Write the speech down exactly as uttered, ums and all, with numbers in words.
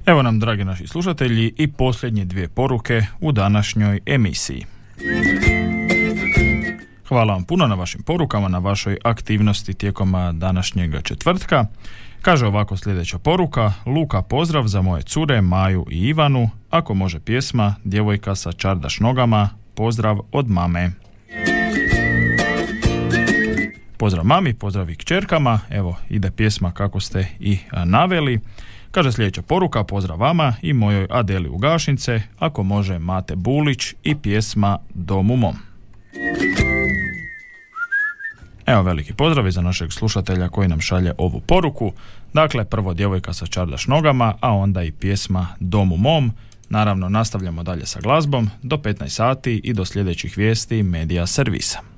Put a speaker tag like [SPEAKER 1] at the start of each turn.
[SPEAKER 1] Evo nam, dragi naši slušatelji, i posljednje dvije poruke u današnjoj emisiji. Hvala vam puno na vašim porukama, na vašoj aktivnosti tijekom današnjeg četvrtka. Kaže ovako sljedeća poruka: Luka, pozdrav za moje cure Maju i Ivanu, ako može pjesma Djevojka sa čardaš nogama, pozdrav od mame. Pozdrav mami, pozdrav i kćerkama, evo ide pjesma kako ste i naveli. Kaže sljedeća poruka: pozdrav vama i mojoj Adeli u Gašince, ako može Mate Bulić i pjesma Dom u mom. Evo veliki pozdrav za našeg slušatelja koji nam šalje ovu poruku. Dakle, prvo Djevojka sa čardaš nogama, a onda i pjesma Dom u mom. Naravno, nastavljamo dalje sa glazbom do petnaest sati i do sljedećih vijesti Medija servisa.